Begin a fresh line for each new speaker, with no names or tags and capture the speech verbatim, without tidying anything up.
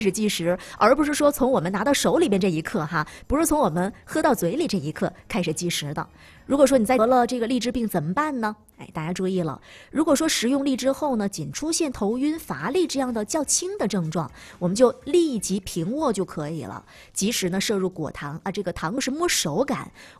始计时，而不是说从我们拿到手里边这一刻哈，不是从我们喝到嘴里这一刻开始计时的。如果说你在得了这个荔枝病怎么办呢？哎，大家注意了，如果说食用荔枝后呢，仅出现头晕、乏力这样的较轻的症状，我们就立即平卧就可以了。及时呢摄入果糖啊，这个糖是摸手感。